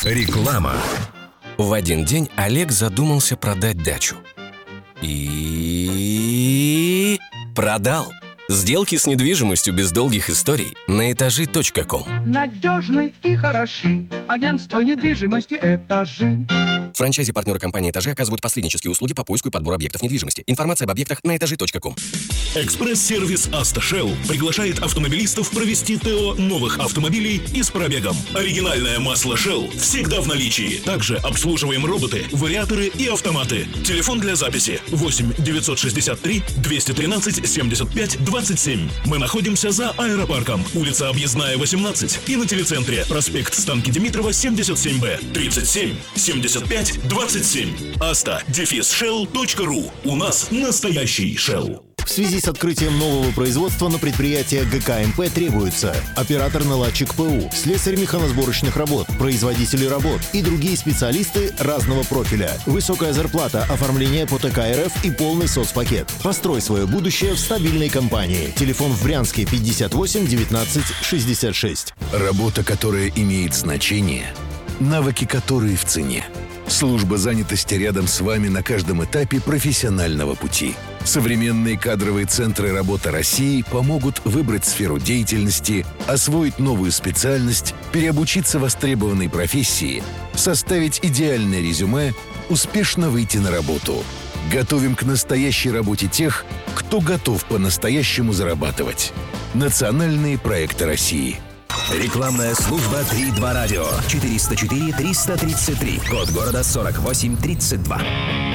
Реклама. В один день Олег задумался продать дачу. И продал. Сделки с недвижимостью без долгих историй на этажи.ком. Надежный и хороший. Агентство недвижимости «Этажи». Франчайзи-партнеры компании «Этажи» оказывают посреднические услуги по поиску и подбору объектов недвижимости. Информация об объектах на этажи.ком. Экспресс-сервис «Автошелл» приглашает автомобилистов провести ТО новых автомобилей и с пробегом. Оригинальное масло Shell всегда в наличии. Также обслуживаем роботы, вариаторы и автоматы. Телефон для записи 8 963 213 75 27. Мы находимся за аэропарком, улица Объездная, 18, и на телецентре проспект Станки Димитрова, 77Б, 37 75 27. asta-shell.ru. У нас настоящий Shell. В связи с открытием нового производства на предприятие ГК-МП требуется оператор-наладчик ПУ, слесарь механосборочных работ, производители работ и другие специалисты разного профиля. Высокая зарплата, оформление по ТК РФ и полный соцпакет. Построй свое будущее в стабильной компании. Телефон в Брянске 58 19 66. Работа, которая имеет значение, навыки, которые в цене. Служба занятости рядом с вами на каждом этапе профессионального пути. Современные кадровые центры работы России помогут выбрать сферу деятельности, освоить новую специальность, переобучиться востребованной профессии, составить идеальное резюме, успешно выйти на работу. Готовим к настоящей работе тех, кто готов по-настоящему зарабатывать. Национальные проекты России. Рекламная служба 3-2 радио. 404-333. Код города 4832.